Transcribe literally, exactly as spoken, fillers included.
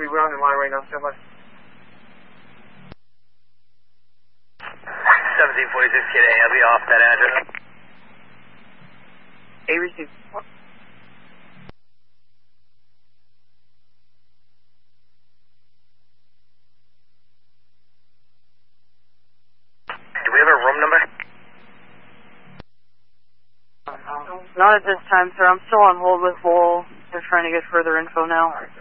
we're on the line right now, stand by. seventeen forty-six, K A, I'll be off that address. A received. Do we have a room number? Not at this time, sir. I'm still on hold with Lowell. They're trying to get further info now.